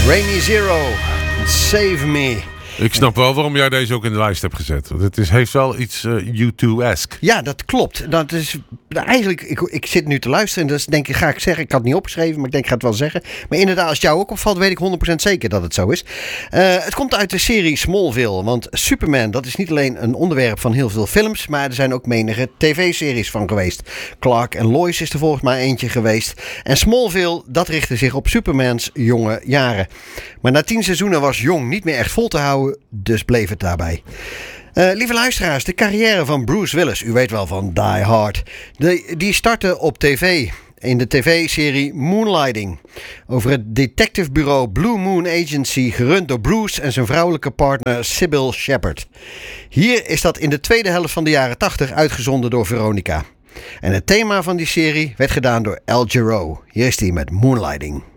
Rainy Zero, Save Me. Ik snap wel waarom jij deze ook in de lijst hebt gezet. Want het heeft wel iets U2-esque. Ja, dat klopt. Dat is eigenlijk, ik zit nu te luisteren en dus denk ik, ga ik zeggen. Ik had het niet opgeschreven, maar ik denk, ik ga het wel zeggen. Maar inderdaad, als het jou ook opvalt, weet ik 100% zeker dat het zo is. Het komt uit de serie Smallville. Want Superman, dat is niet alleen een onderwerp van heel veel films, maar er zijn ook menige tv-series van geweest. Clark en Lois is er volgens mij eentje geweest. En Smallville, dat richtte zich op Supermans jonge jaren. Maar na 10 seizoenen was Jong niet meer echt vol te houden, dus bleef het daarbij. Lieve luisteraars, de carrière van Bruce Willis, u weet wel van Die Hard, die startte op tv. In de tv-serie Moonlighting. Over het detectivebureau Blue Moon Agency, gerund door Bruce en zijn vrouwelijke partner Sybil Shepherd. Hier is dat in de tweede helft van de jaren 80 uitgezonden door Veronica. En het thema van die serie werd gedaan door Al Jarreau. Hier is hij met Moonlighting.